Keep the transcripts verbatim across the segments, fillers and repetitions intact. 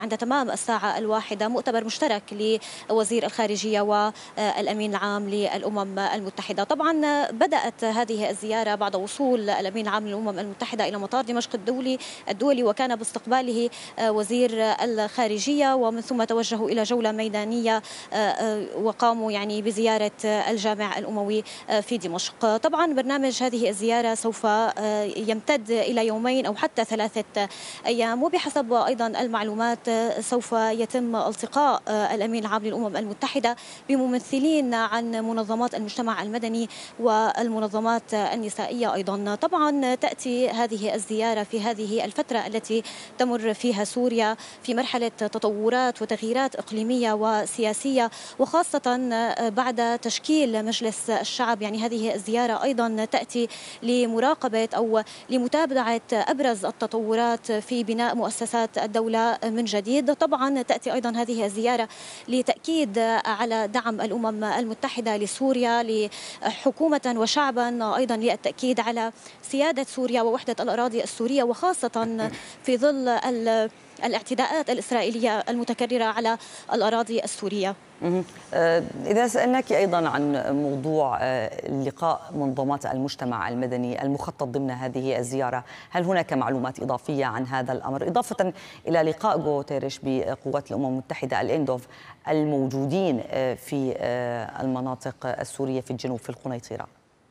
عند تمام الساعة الواحدة مؤتمر مشترك لوزير الخارجية والأمين العام للأمم المتحدة. طبعا بدأت هذه الزيارة بعد وصول الأمين العام للأمم المتحدة إلى مطار دمشق الدولي الدولي وكان باستقباله وزير الخارجية، ومن ثم توجهوا إلى جولة ميدانية وقاموا يعني بزيارة الجامع الأموي في دمشق. طبعا برنامج هذه الزيارة سوف يمتد إلى يومين أو حتى ثلاثة أيام، وبحسب أيضا المعلومات سوف يتم التقاء الأمين العام للأمم المتحدة بممثلين عن منظمات المجتمع المدني والمنظمات النسائية أيضا. طبعا تأتي هذه الزيارة في هذه الفترة التي تمر فيها سوريا في مرحلة تطورات وتغييرات إقليمية وسياسية، وخاصة بعد تشكيل مجلس الشعب. يعني هذه الزيارة أيضا تأتي لمراقبة أو لمتابعة أبرز التطورات في بناء مؤسسات الدولة من جديد. طبعا تأتي أيضا هذه الزيارة لتأكيد على دعم الأمم المتحدة لسوريا لحكومة وشعبا، أيضا للتأكيد على سيادة سوريا ووحدة الأراضي السورية، وخاصة في ظل الاعتداءات الإسرائيلية المتكررة على الأراضي السورية. إذا سألناك أيضا عن موضوع لقاء منظمات المجتمع المدني المخطط ضمن هذه الزيارة، هل هناك معلومات إضافية عن هذا الأمر إضافة إلى لقاء غوتيريش بقوات الأمم المتحدة الإندوف الموجودين في المناطق السورية في الجنوب في القنيطرة؟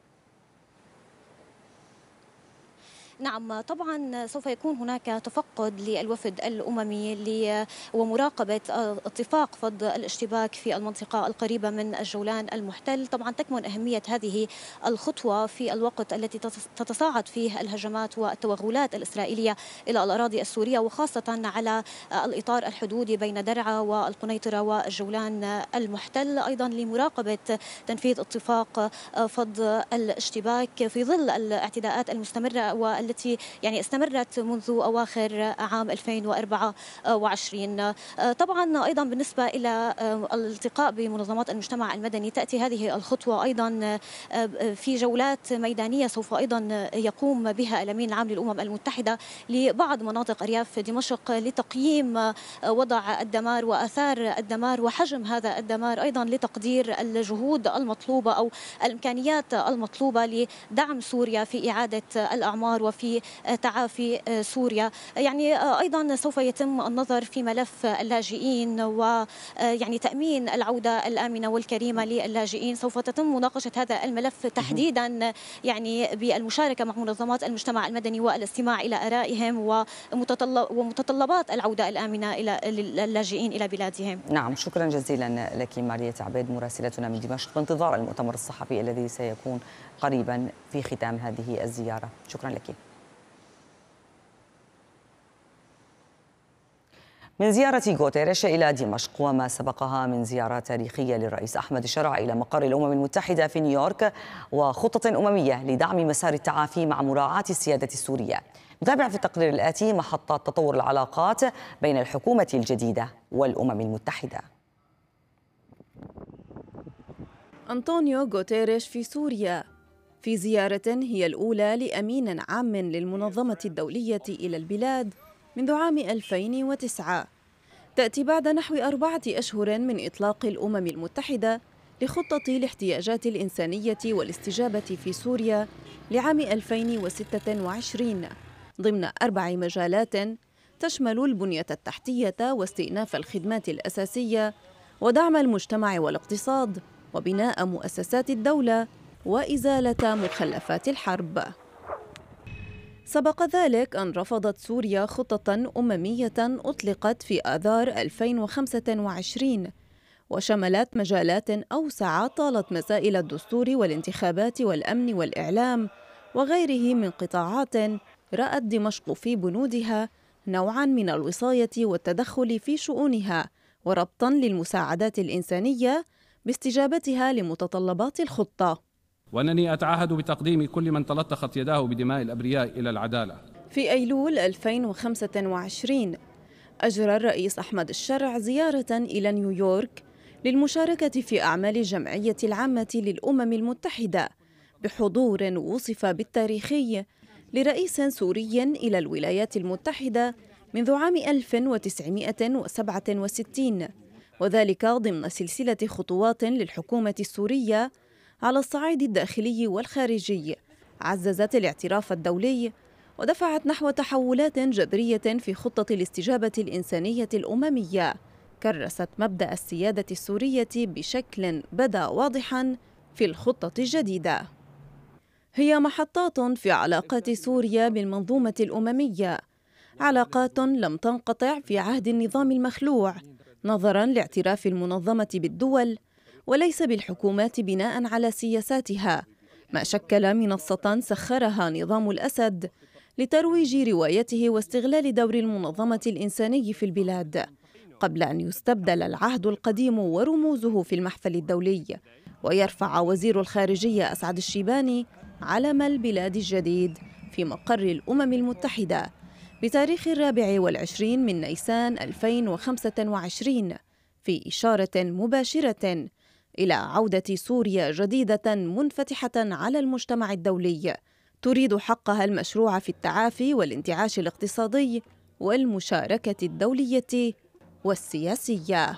نعم، طبعا سوف يكون هناك تفقد للوفد الأممي ومراقبة اتفاق فض الاشتباك في المنطقة القريبة من الجولان المحتل. طبعا تكمن أهمية هذه الخطوة في الوقت التي تتصاعد فيه الهجمات والتوغلات الإسرائيلية إلى الأراضي السورية، وخاصة على الإطار الحدودي بين درعا والقنيطرة والجولان المحتل، أيضا لمراقبة تنفيذ اتفاق فض الاشتباك في ظل الاعتداءات المستمرة والتي التي يعني استمرت منذ أواخر عام ألفين وأربعة وعشرين. طبعا أيضا بالنسبة إلى الالتقاء بمنظمات المجتمع المدني، تأتي هذه الخطوة أيضا في جولات ميدانية سوف أيضا يقوم بها الأمين العام للأمم المتحدة لبعض مناطق أرياف دمشق لتقييم وضع الدمار وآثار الدمار وحجم هذا الدمار، أيضا لتقدير الجهود المطلوبة أو الإمكانيات المطلوبة لدعم سوريا في إعادة الأعمار وفي في تعافي سوريا. يعني أيضا سوف يتم النظر في ملف اللاجئين ويعني تأمين العودة الآمنة والكريمة للاجئين. سوف تتم مناقشة هذا الملف تحديدا يعني بالمشاركة مع منظمات المجتمع المدني والاستماع إلى آرائهم ومتطلبات العودة الآمنة إلى اللاجئين إلى بلادهم. نعم، شكرا جزيلا لك مارية عبيد مراسلتنا من دمشق بانتظار المؤتمر الصحفي الذي سيكون قريبا في ختام هذه الزيارة. شكرا لك. من زيارة غوتيريش إلى دمشق وما سبقها من زيارة تاريخية للرئيس أحمد الشرع إلى مقر الأمم المتحدة في نيويورك وخطة أممية لدعم مسار التعافي مع مراعاة السيادة السورية، نتابع في التقرير الآتي محطة تطور العلاقات بين الحكومة الجديدة والأمم المتحدة. أنطونيو غوتيريش في سوريا في زيارة هي الأولى لأمين عام للمنظمة الدولية إلى البلاد منذ عام ألفين وتسعة، تأتي بعد نحو أربعة أشهر من إطلاق الأمم المتحدة لخطة الاحتياجات الإنسانية والاستجابة في سوريا لعام ألفين وستة وعشرين ضمن أربع مجالات تشمل البنية التحتية واستئناف الخدمات الأساسية ودعم المجتمع والاقتصاد وبناء مؤسسات الدولة وإزالة مخلفات الحرب. سبق ذلك أن رفضت سوريا خطة أممية أطلقت في آذار ألفين وخمسة وعشرين وشملت مجالات أوسع طالت مسائل الدستور والانتخابات والأمن والإعلام وغيره من قطاعات رأت دمشق في بنودها نوعاً من الوصاية والتدخل في شؤونها وربطاً للمساعدات الإنسانية باستجابتها لمتطلبات الخطة. وأنني أتعهد بتقديم كل من تلطخت يداه بدماء الأبرياء إلى العدالة. في أيلول ألفين وخمسة وعشرين أجرى الرئيس أحمد الشرع زيارة إلى نيويورك للمشاركة في أعمال الجمعية العامة للأمم المتحدة بحضور وصف بالتاريخي لرئيس سوري إلى الولايات المتحدة منذ عام ألف وتسعمائة وسبعة وستين، وذلك ضمن سلسلة خطوات للحكومة السورية على الصعيد الداخلي والخارجي عززت الاعتراف الدولي ودفعت نحو تحولات جذرية في خطة الاستجابة الإنسانية الأممية، كرست مبدأ السيادة السورية بشكل بدا واضحاً في الخطة الجديدة. هي محطات في علاقات سوريا بالمنظومة الأممية، علاقات لم تنقطع في عهد النظام المخلوع نظراً لاعتراف المنظمة بالدول وليس بالحكومات بناء على سياساتها، ما شكل منصة سخرها نظام الأسد لترويج روايته واستغلال دور المنظمة الإنساني في البلاد، قبل أن يستبدل العهد القديم ورموزه في المحفل الدولي ويرفع وزير الخارجية أسعد الشيباني علم البلاد الجديد في مقر الأمم المتحدة بتاريخ الرابع والعشرين من نيسان ألفين وخمسة وعشرين، في إشارة مباشرة إلى عودة سوريا جديدة منفتحة على المجتمع الدولي تريد حقها المشروع في التعافي والانتعاش الاقتصادي والمشاركة الدولية والسياسية.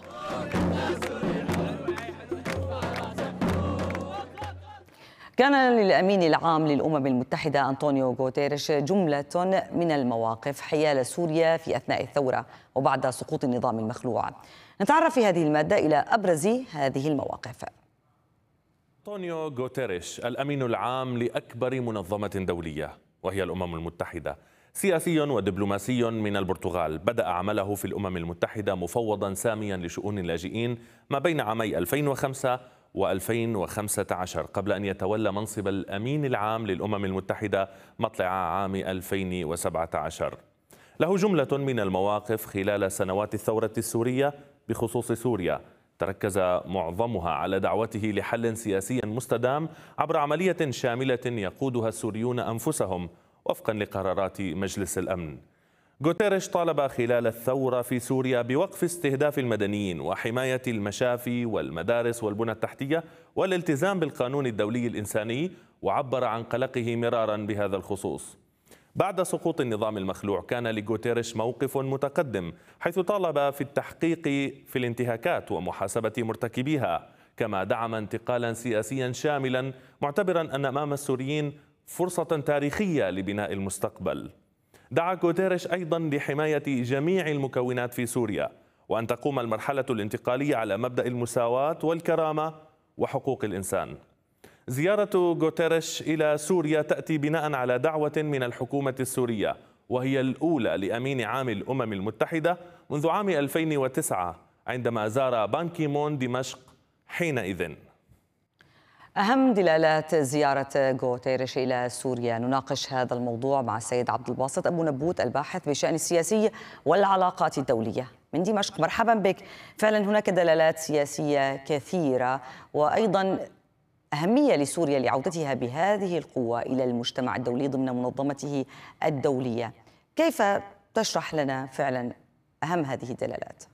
كان للأمين العام للأمم المتحدة أنطونيو غوتيريش جملة من المواقف حيال سوريا في أثناء الثورة وبعد سقوط النظام المخلوع. نتعرف في هذه المادة إلى أبرز هذه المواقف. أنطونيو غوتيريش الأمين العام لأكبر منظمة دولية وهي الأمم المتحدة، سياسي ودبلوماسي من البرتغال، بدأ عمله في الأمم المتحدة مفوضا ساميا لشؤون اللاجئين ما بين عامي ألفين وخمسة وألفين وخمسة عشر قبل أن يتولى منصب الأمين العام للأمم المتحدة مطلع عام ألفين وسبعة عشر. له جملة من المواقف خلال سنوات الثورة السورية بخصوص سوريا، تركز معظمها على دعوته لحل سياسي مستدام عبر عملية شاملة يقودها السوريون أنفسهم وفقا لقرارات مجلس الأمن. غوتيريش طالب خلال الثورة في سوريا بوقف استهداف المدنيين وحماية المشافي والمدارس والبنى التحتية والالتزام بالقانون الدولي الإنساني، وعبر عن قلقه مرارا بهذا الخصوص. بعد سقوط النظام المخلوع كان لغوتيريش موقف متقدم، حيث طالب في التحقيق في الانتهاكات ومحاسبة مرتكبيها، كما دعم انتقالا سياسيا شاملا، معتبرا أن أمام السوريين فرصة تاريخية لبناء المستقبل. دعا غوتيريش أيضا لحماية جميع المكونات في سوريا، وأن تقوم المرحلة الانتقالية على مبدأ المساواة والكرامة وحقوق الإنسان. زيارة غوتيريش إلى سوريا تأتي بناء على دعوة من الحكومة السورية، وهي الأولى لأمين عام الأمم المتحدة منذ عام ألفين وتسعة عندما زار بان كي مون دمشق حينئذ. أهم دلالات زيارة غوتيريش إلى سوريا، نناقش هذا الموضوع مع السيد عبد الباسط أبو نبوت الباحث بالشأن السياسي والعلاقات الدولية من دمشق. مرحبا بك. فعلا هناك دلالات سياسية كثيرة وأيضا أهمية لسوريا لعودتها بهذه القوة إلى المجتمع الدولي ضمن منظمته الدولية. كيف تشرح لنا فعلا أهم هذه الدلالات؟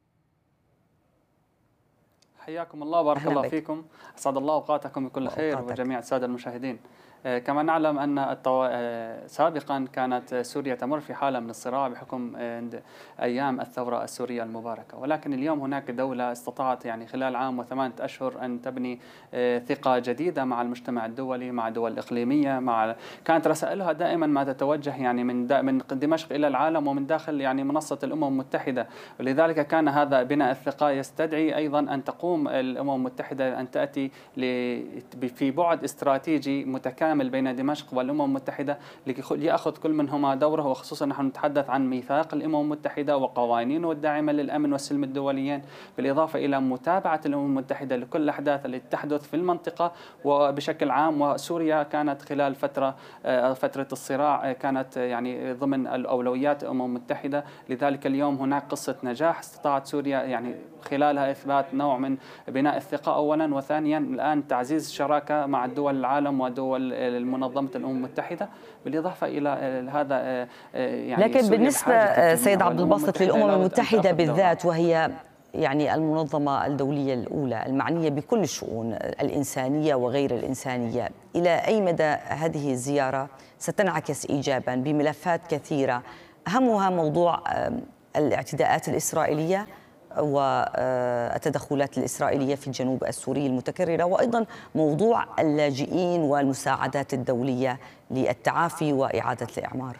حياكم الله وبارك الله فيكم، أسعد الله أوقاتكم بكل خير وجميع السادة المشاهدين. كما نعلم أن التو... سابقا كانت سوريا تمر في حالة من الصراع بحكم أيام الثورة السورية المباركة، ولكن اليوم هناك دولة استطاعت يعني خلال عام وثمانية أشهر أن تبني ثقة جديدة مع المجتمع الدولي، مع دول إقليمية، مع كانت رسائلها دائما ما تتوجه يعني من دا... من دمشق إلى العالم ومن داخل يعني منصة الأمم المتحدة، ولذلك كان هذا بناء الثقة يستدعي أيضا أن تقوم الأمم المتحدة أن تأتي ل... في بعد استراتيجي متكامل بين دمشق والأمم المتحدة ليأخذ كل منهما دوره، وخصوصا نحن نتحدث عن ميثاق الأمم المتحدة وقوانينه الداعمة للأمن والسلم الدوليين، بالإضافة إلى متابعة الأمم المتحدة لكل الأحداث التي تحدث في المنطقة وبشكل عام. وسوريا كانت خلال فترة فترة الصراع كانت يعني ضمن الأولويات الأمم المتحدة، لذلك اليوم هناك قصة نجاح استطاعت سوريا يعني خلالها إثبات نوع من بناء الثقة أولا، وثانيا الآن تعزيز الشراكة مع دول العالم ودول المنظمة الأمم المتحدة، بالإضافة إلى هذا يعني. لكن بالنسبة سيد عبد الباسط للأمم المتحدة بالذات، وهي يعني المنظمة الدولية الأولى المعنية بكل الشؤون الإنسانية وغير الإنسانية، إلى أي مدى هذه الزيارة ستنعكس إيجابا بملفات كثيرة همها موضوع الاعتداءات الإسرائيلية والتدخلات الإسرائيلية في الجنوب السوري المتكررة، وأيضا موضوع اللاجئين والمساعدات الدولية للتعافي وإعادة الإعمار.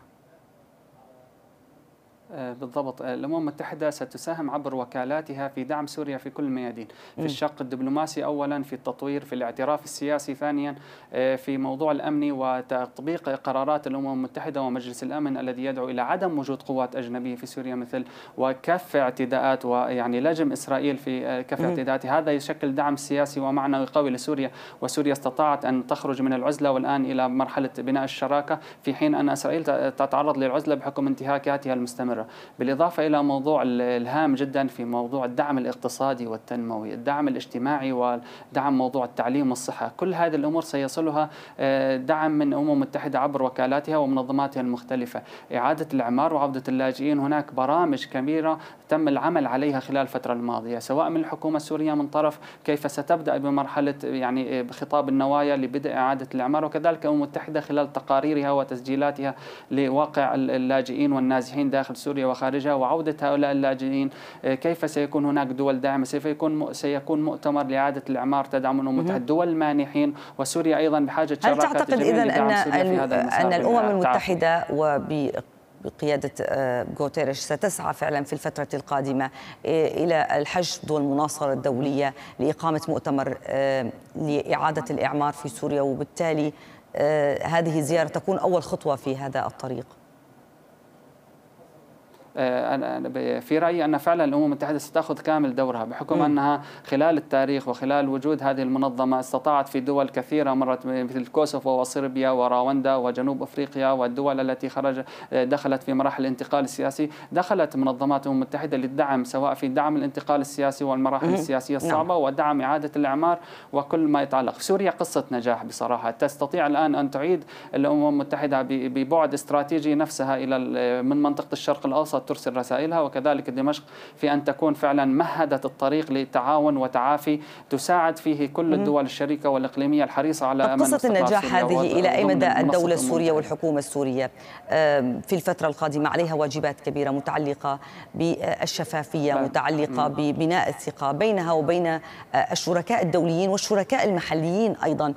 بالضبط، الأمم المتحدة ستساهم عبر وكالاتها في دعم سوريا في كل الميادين، في الشق الدبلوماسي أولا، في التطوير، في الاعتراف السياسي ثانيا، في موضوع الأمني وتطبيق قرارات الأمم المتحدة ومجلس الأمن الذي يدعو إلى عدم وجود قوات أجنبية في سوريا مثل وكف اعتداءات ويعني لجم إسرائيل في كف اعتداءات. هذا يشكل دعم سياسي ومعنوي قوي لسوريا، وسوريا استطاعت أن تخرج من العزلة والآن إلى مرحلة بناء الشراكة، في حين أن إسرائيل تتعرض للعزلة بحكم انتهاكاتها المستمرة. بالإضافة إلى موضوع الهام جدا في موضوع الدعم الاقتصادي والتنموي، الدعم الاجتماعي ودعم موضوع التعليم والصحة، كل هذه الأمور سيصلها دعم من الأمم المتحدة عبر وكالاتها ومنظماتها المختلفة. إعادة الإعمار وعودة اللاجئين، هناك برامج كبيرة تم العمل عليها خلال الفترة الماضية، سواء من الحكومة السورية من طرف كيف ستبدأ بمرحلة يعني بخطاب النوايا لبدء إعادة الإعمار، وكذلك الأمم المتحدة خلال تقاريرها وتسجيلاتها لواقع اللاجئين والنازحين داخل سوريا وخارجها وعودة هؤلاء اللاجئين. كيف سيكون هناك دول داعمة، سيكون سيكون مؤتمر لإعادة الإعمار تدعم الأمم المتحدة، دول المانحين، وسوريا أيضا بحاجة شراكات. هل تعتقد إذن أن أن الأمم المتحدة وب بقيادة غوتيريش ستسعى فعلا في الفترة القادمة إلى الحشد والمناصرة الدولية لإقامة مؤتمر لإعادة الإعمار في سوريا، وبالتالي هذه الزيارة تكون أول خطوة في هذا الطريق؟ في رأيي أن فعلا الأمم المتحدة ستأخذ كامل دورها بحكم م. أنها خلال التاريخ وخلال وجود هذه المنظمة استطاعت في دول كثيرة مرت مثل الكوسوفو وصربيا وراوندا وجنوب أفريقيا والدول التي خرج دخلت في مراحل الانتقال السياسي، دخلت منظمات الأمم المتحدة للدعم سواء في دعم الانتقال السياسي والمراحل م. السياسية الصعبة نعم. ودعم إعادة الإعمار وكل ما يتعلق. سوريا قصة نجاح بصراحة، تستطيع الآن أن تعيد الأمم المتحدة ببعد استراتيجي نفسها إلى من منطقة الشرق الأوسط، ترسل رسائلها، وكذلك دمشق في أن تكون فعلا مهدت الطريق لتعاون وتعافي تساعد فيه كل الدول الشريكة والإقليمية الحريصة على أمن قصة النجاح هذه إلى أي مدى الدولة السورية والحكومة السورية في الفترة القادمة عليها واجبات كبيرة متعلقة بالشفافية، متعلقة ببناء الثقة بينها وبين الشركاء الدوليين والشركاء المحليين أيضا،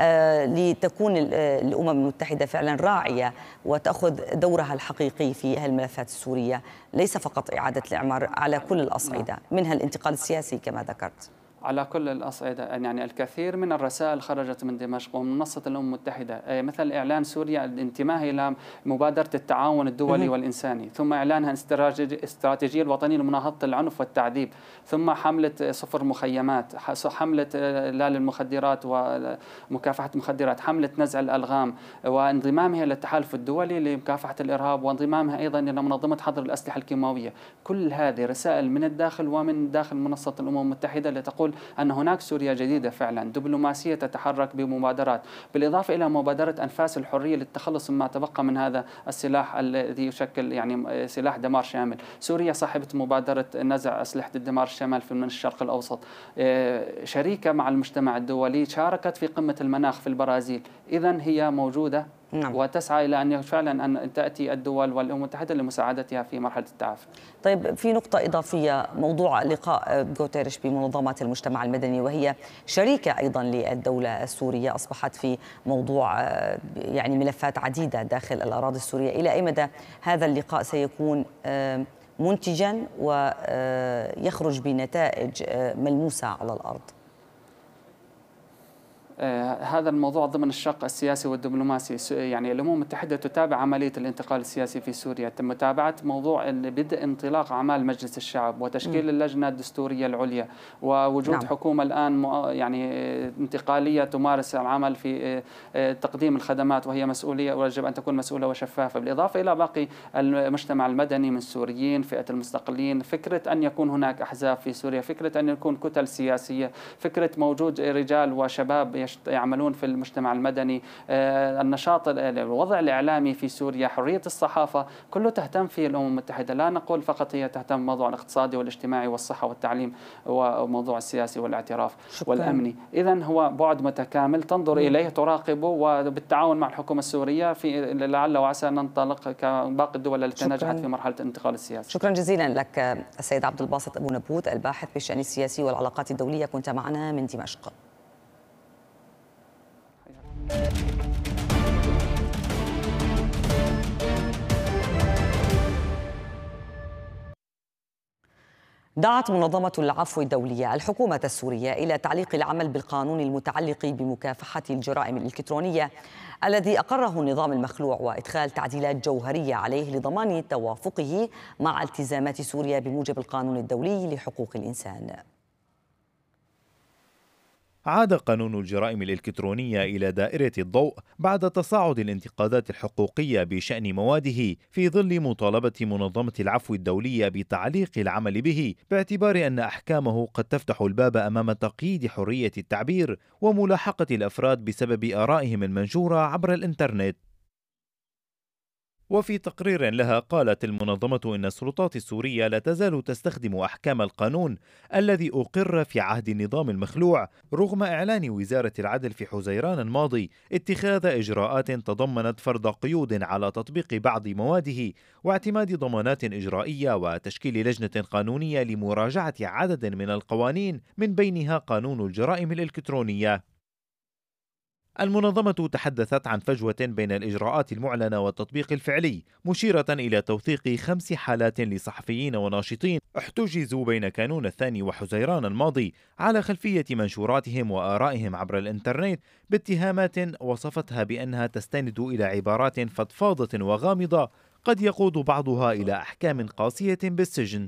لتكون الأمم المتحدة فعلا راعية وتأخذ دورها الحقيقي في الملفات السورية، ليس فقط إعادة الإعمار على كل الأصعدة، منها الانتقال السياسي كما ذكرت. على كل الأصعدة، يعني الكثير من الرسائل خرجت من دمشق ومن منصة الأمم المتحدة، مثل إعلان سوريا الانتماء إلى مبادرة التعاون الدولي والإنساني، ثم إعلانها الاستراتيجية الوطنية لمناهضة العنف والتعذيب، ثم حملة صفر مخيمات، حملة لا للمخدرات ومكافحة المخدرات، حملة نزع الألغام، وانضمامها للتحالف الدولي لمكافحة الإرهاب، وانضمامها أيضا إلى منظمة حظر الأسلحة الكيماوية. كل هذه رسائل من الداخل ومن داخل منصة الأمم المتحدة لتقول أن هناك سوريا جديدة فعلا، دبلوماسية تتحرك بمبادرات، بالإضافة إلى مبادرة أنفاس الحرية للتخلص مما تبقى من هذا السلاح الذي يشكل يعني سلاح دمار شامل. سوريا صاحبة مبادرة نزع أسلحة الدمار الشامل من الشرق الأوسط، شريكة مع المجتمع الدولي، شاركت في قمة المناخ في البرازيل، إذن هي موجودة نعم. وتسعى إلى أن فعلا أن تأتي الدول والأمم المتحدة لمساعدتها في مرحلة التعافي. طيب، في نقطة إضافية، موضوع لقاء غوتيريش بمنظمات المجتمع المدني، وهي شريكة أيضا للدولة السورية، أصبحت في موضوع يعني ملفات عديدة داخل الأراضي السورية. إلى أي مدى هذا اللقاء سيكون منتجا ويخرج بنتائج ملموسة على الأرض؟ آه هذا الموضوع ضمن الشق السياسي والدبلوماسي. يعني الأمم المتحدة تتابع عملية الانتقال السياسي في سوريا، تم متابعة موضوع بدء انطلاق أعمال مجلس الشعب وتشكيل م. اللجنة الدستورية العليا، ووجود نعم. حكومة الآن يعني انتقالية تمارس العمل في تقديم الخدمات، وهي مسؤولية ويجب أن تكون مسؤولة وشفافة، بالإضافة إلى باقي المجتمع المدني من السوريين، فئة المستقلين، فكرة أن يكون هناك أحزاب في سوريا، فكرة أن يكون كتل سياسية، فكرة موجود رجال وشباب يعملون في المجتمع المدني، النشاط الوضع الإعلامي في سوريا، حرية الصحافة، كله تهتم فيه الأمم المتحدة. لا نقول فقط هي تهتم بالموضوع الاقتصادي والاجتماعي والصحة والتعليم وموضوع السياسي والاعتراف شكرا. والأمني. إذن هو بعد متكامل تنظر إليه، تراقبه، وبالتعاون مع الحكومة السورية في لعل وعسى ننطلق كباقي الدول التي نجحت في مرحلة الانتقال السياسي. شكرا جزيلا لك السيد عبد الباسط أبو نبوت، الباحث بالشأن السياسي والعلاقات الدولية، كنت معنا من دمشق. دعت منظمة العفو الدولية الحكومة السورية إلى تعليق العمل بالقانون المتعلق بمكافحة الجرائم الإلكترونية الذي أقره النظام المخلوع، وإدخال تعديلات جوهرية عليه لضمان توافقه مع التزامات سوريا بموجب القانون الدولي لحقوق الإنسان. عاد قانون الجرائم الإلكترونية إلى دائرة الضوء بعد تصاعد الانتقادات الحقوقية بشأن مواده، في ظل مطالبة منظمة العفو الدولية بتعليق العمل به، باعتبار أن أحكامه قد تفتح الباب أمام تقييد حرية التعبير وملاحقة الأفراد بسبب آرائهم المنشورة عبر الإنترنت. وفي تقرير لها قالت المنظمة إن السلطات السورية لا تزال تستخدم أحكام القانون الذي أقر في عهد النظام المخلوع، رغم إعلان وزارة العدل في حزيران الماضي اتخاذ إجراءات تضمنت فرض قيود على تطبيق بعض مواده واعتماد ضمانات إجرائية وتشكيل لجنة قانونية لمراجعة عدد من القوانين من بينها قانون الجرائم الإلكترونية. المنظمة تحدثت عن فجوة بين الإجراءات المعلنة والتطبيق الفعلي، مشيرة إلى توثيق خمس حالات لصحفيين وناشطين احتجزوا بين كانون الثاني وحزيران الماضي على خلفية منشوراتهم وآرائهم عبر الإنترنت باتهامات وصفتها بأنها تستند إلى عبارات فضفاضة وغامضة قد يقود بعضها إلى أحكام قاسية بالسجن.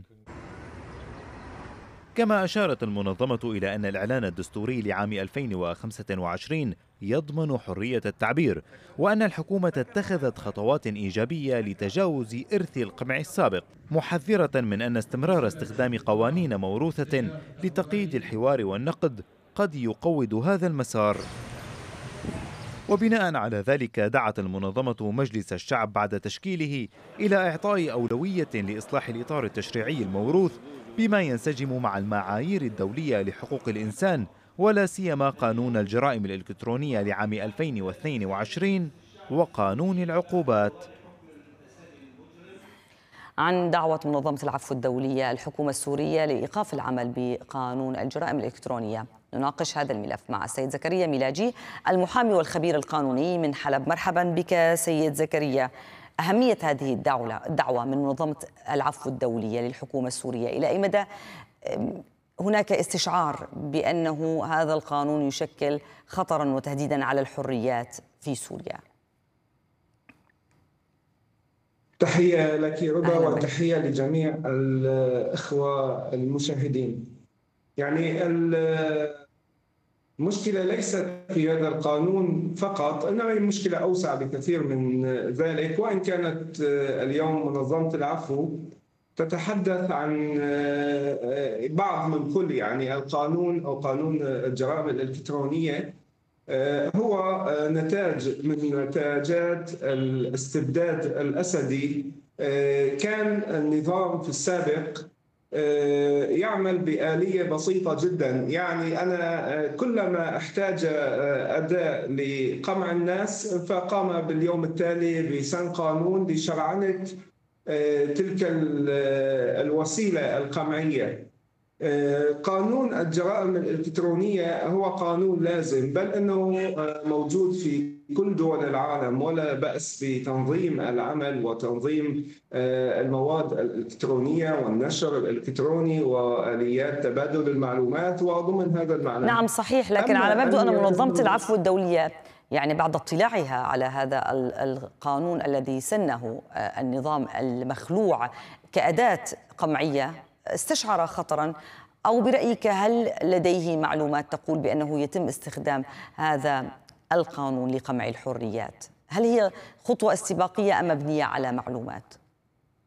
كما أشارت المنظمة إلى أن الإعلان الدستوري لعام ألفين وخمسة وعشرين يضمن حرية التعبير، وأن الحكومة اتخذت خطوات إيجابية لتجاوز إرث القمع السابق، محذرة من أن استمرار استخدام قوانين موروثة لتقييد الحوار والنقد قد يقوض هذا المسار. وبناء على ذلك دعت المنظمة مجلس الشعب بعد تشكيله إلى إعطاء أولوية لإصلاح الإطار التشريعي الموروث بما ينسجم مع المعايير الدولية لحقوق الإنسان، ولا سيما قانون الجرائم الإلكترونية لعام ألفين واثنين وعشرين وقانون العقوبات. عن دعوة منظمة العفو الدولية الحكومة السورية لإيقاف العمل بقانون الجرائم الإلكترونية، نناقش هذا الملف مع السيد زكريا ميلاجي المحامي والخبير القانوني من حلب. مرحبا بك سيد زكريا. أهمية هذه الدعوة الدعوة من منظمة العفو الدولية للحكومة السورية، إلى أي مدى هناك استشعار بأنه هذا القانون يشكل خطرا وتهديدا على الحريات في سوريا؟ تحية لك رضا وتحية لجميع الإخوة المشاهدين. يعني المشكلة ليست في هذا القانون فقط، إنما المشكلة أوسع بكثير من ذلك. وإن كانت اليوم منظمة العفو تتحدث عن بعض من كل يعني القانون أو قانون الجرائم الإلكترونية هو نتاج من نتاجات الاستبداد الأسدي. كان النظام في السابق يعمل بآلية بسيطة جدا، يعني أنا كلما احتاج أداة لقمع الناس فقام باليوم التالي بسن قانون لشرعنة تلك الوسيلة القمعية. قانون الجرائم الإلكترونية هو قانون لازم، بل أنه موجود في كل دول العالم، ولا بأس بتنظيم العمل وتنظيم المواد الإلكترونية والنشر الإلكتروني وآليات تبادل المعلومات وضمن هذا المعنى. نعم صحيح، لكن على ما يبدو أن منظمة العفو الدولية يعني بعد اطلاعها على هذا القانون الذي سنه النظام المخلوع كأداة قمعية استشعر خطرا، أو برأيك هل لديه معلومات تقول بأنه يتم استخدام هذا القانون لقمع الحريات؟ هل هي خطوة استباقية أم مبنية على معلومات؟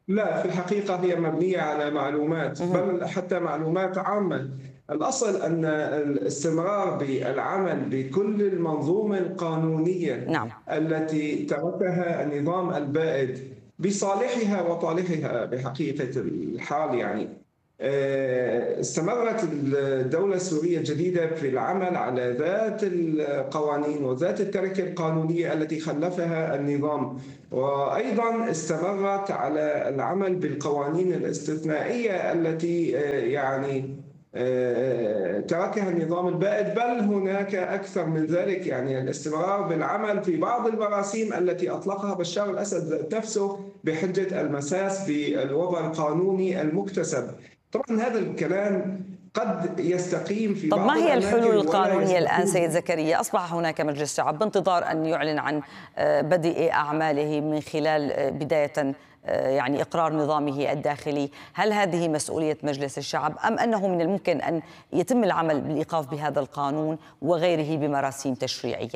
لا، في الحقيقة هي مبنية على معلومات، بل حتى معلومات عامة. الأصل أن الاستمرار بالعمل بكل المنظومة القانونية نعم. التي تركها النظام البائد بصالحها وطالحها بحقيقة الحال، يعني استمرت الدولة السورية الجديدة في العمل على ذات القوانين وذات التركة القانونية التي خلفها النظام، وأيضا استمرت على العمل بالقوانين الاستثنائية التي يعني تركها النظام البائد، بل هناك أكثر من ذلك، يعني الاستمرار بالعمل في بعض المراسيم التي أطلقها بشار الأسد نفسه بحجة المساس بالوضع القانوني المكتسب. طبعا هذا الكلام قد يستقيم في طب بعض ما هي الحلول القانونية الآن سيد زكريا؟ أصبح هناك مجلس شعب بانتظار أن يعلن عن بدء أعماله من خلال بداية يعني إقرار نظامه الداخلي. هل هذه مسؤولية مجلس الشعب أم أنه من الممكن أن يتم العمل بالإيقاف بهذا القانون وغيره بمراسيم تشريعية؟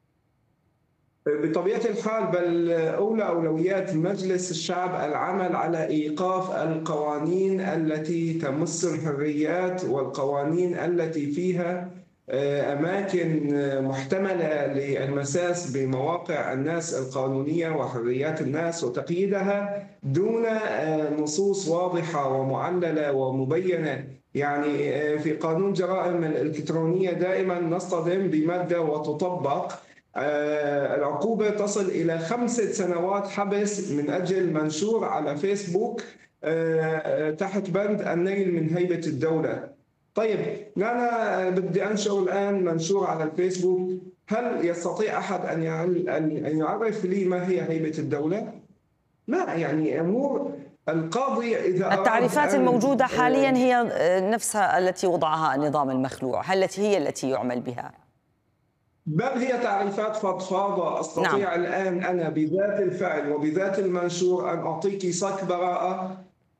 بطبيعة الحال، بل أولى أولويات مجلس الشعب العمل على إيقاف القوانين التي تمس الحريات والقوانين التي فيها أماكن محتملة للمساس بمواقع الناس القانونية وحريات الناس وتقييدها دون نصوص واضحة ومعللة ومبينة. يعني في قانون جرائم الإلكترونية دائما نصطدم بمادة وتطبق العقوبة تصل إلى خمسة سنوات حبس من أجل منشور على فيسبوك تحت بند النيل من هيبة الدولة. طيب، أنا بدي أنشر الآن منشور على الفيسبوك، هل يستطيع أحد أن يعرف لي ما هي هيبة الدولة؟ لا، يعني أمور القاضي إذا التعريفات الموجودة حاليا هي نفسها التي وضعها النظام المخلوع، هل هي التي يعمل بها؟ بل هي تعريفات فضفاضة أستطيع نعم. الآن أنا بذات الفعل وبذات المنشور أن أعطيك صك براءة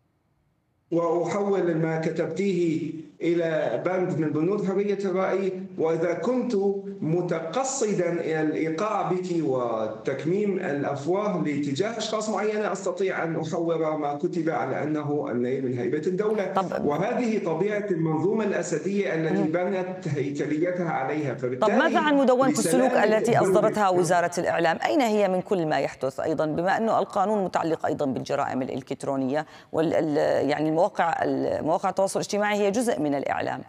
وأحول ما كتبتيه إلى بند من بنود حرية الرأي، وإذا كنت متقصدا الإيقاع بك وتكميم الأفواه لاتجاه أشخاص معينة أستطيع أن أحور ما كتب على أنه النيل من هيبة الدولة. طب وهذه طبيعة المنظومة الأسدية التي بنت هيكليتها عليها. طب ماذا عن مدونة السلوك التي أصدرتها وزارة الإعلام؟ أين هي من كل ما يحدث أيضا، بما أنه القانون متعلق أيضا بالجرائم الإلكترونية وال يعني المواقع مواقع التواصل الاجتماعي هي جزء من الإعلام؟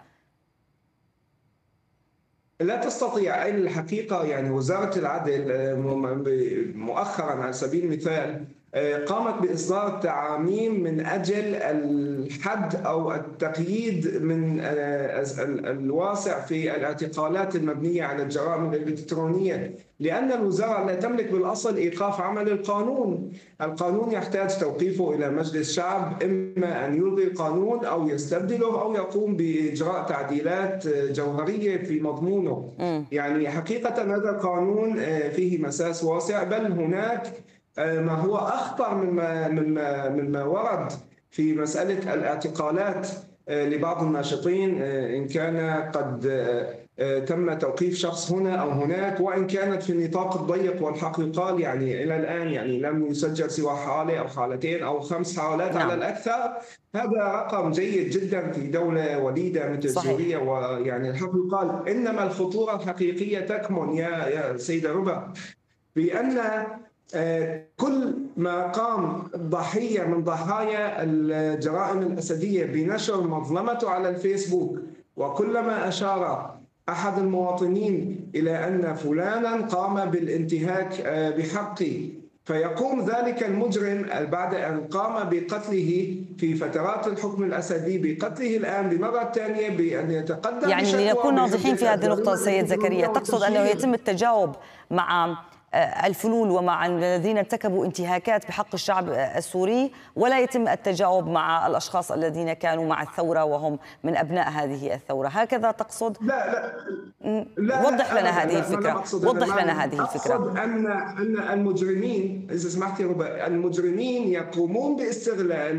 لا تستطيع أين الحقيقة. يعني وزارة العدل مؤخرا على سبيل المثال قامت بإصدار تعاميم من أجل الحد أو التقييد من الواسع في الاعتقالات المبنية على الجرائم الإلكترونية، لأن الوزارة لا تملك بالأصل إيقاف عمل القانون. القانون يحتاج توقيفه إلى مجلس شعب، إما أن يلغي القانون أو يستبدله أو يقوم بإجراء تعديلات جوهرية في مضمونه. يعني حقيقة هذا القانون فيه مساس واسع، بل هناك ما هو أخطر مما مما مما ورد في مسألة الاعتقالات لبعض الناشطين، إن كان قد تم توقيف شخص هنا أو هناك، وإن كانت في النطاق الضيق والحق يقال يعني إلى الآن يعني لم يسجل سوى حالة أو حالتين أو خمس حالات على الأكثر. هذا رقم جيد جدا في دولة وليدة مثل سوريا. ويعني الحق يقال إنما الخطورة الحقيقية تكمن يا يا سيدة ربا بأن كل ما قام ضحية من ضحايا الجرائم الأسدية بنشر مظلمته على الفيسبوك، وكلما أشار أحد المواطنين إلى أن فلانا قام بالانتهاك بحقي، فيقوم ذلك المجرم بعد أن قام بقتله في فترات الحكم الأسدي بقتله الآن لمرة ثانية بأن يتقدم. يعني لنكون واضحين في هذه النقطة سيد زكريا، تقصد أنه يتم التجاوب مع الفلول ومع الذين ارتكبوا انتهاكات بحق الشعب السوري، ولا يتم التجاوب مع الأشخاص الذين كانوا مع الثورة وهم من أبناء هذه الثورة، هكذا تقصد؟ لا لا, لا وضح لنا هذه الفكرة. وضح لنا هذه الفكرة. أقصد أن أن المجرمين، إذا سمحتي ربا، المجرمين يقومون باستغلال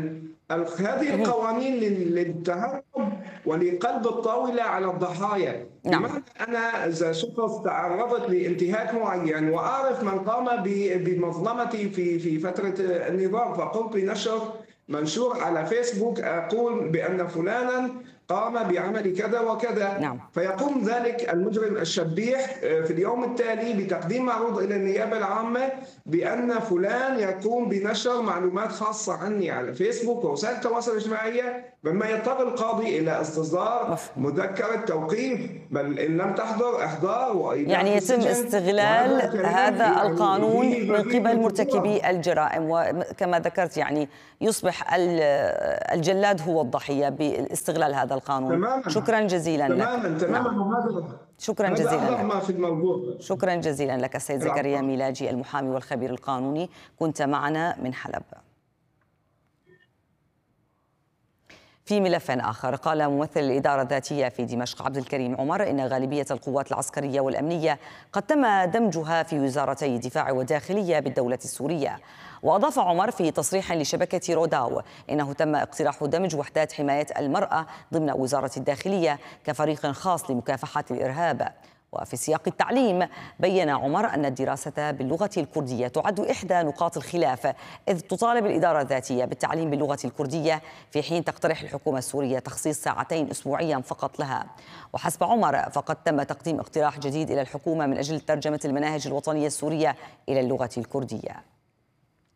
هذه القوانين للتهرب ولقلب الطاولة على الضحايا. نعم. بمعنى أنا إذا شخص تعرضت لانتهاك معين وأعرف من قام بمظلمتي في في فترة النظام، فقمت بنشر منشور على فيسبوك أقول بأن فلانا قام بعمل كذا وكذا. نعم. فيقوم ذلك المجرم الشبيح في اليوم التالي بتقديم معروض إلى النيابة العامة بأن فلان يقوم بنشر معلومات خاصة عني على فيسبوك ووسائل التواصل الاجتماعي، مما يضطر القاضي إلى استصدار مذكرة توقيف، بل إن لم تحضر إحضار وإيقاف يعني يتم استغلال هذا يعني القانون من قبل مرتكبي الجرائم، وكما ذكرت يعني يصبح الجلاد هو الضحية باستغلال هذا القانون. تماما. شكرا جزيلا تماما لك. تماما نعم. شكرا جزيلا لك. ما في الموضوع. شكرا جزيلا لك السيد زكريا ميلاجي المحامي والخبير القانوني، كنت معنا من حلب. في ملف آخر، قال ممثل الإدارة الذاتية في دمشق عبد الكريم عمر إن غالبية القوات العسكرية والأمنية قد تم دمجها في وزارتي الدفاع والداخلية بالدولة السورية. وأضاف عمر في تصريح لشبكة روداو إنه تم اقتراح دمج وحدات حماية المرأة ضمن وزارة الداخلية كفريق خاص لمكافحة الإرهاب. وفي سياق التعليم بيّن عمر أن الدراسة باللغة الكردية تعد إحدى نقاط الخلاف، إذ تطالب الإدارة الذاتية بالتعليم باللغة الكردية في حين تقترح الحكومة السورية تخصيص ساعتين أسبوعيا فقط لها. وحسب عمر فقد تم تقديم اقتراح جديد إلى الحكومة من أجل ترجمة المناهج الوطنية السورية إلى اللغة الكردية.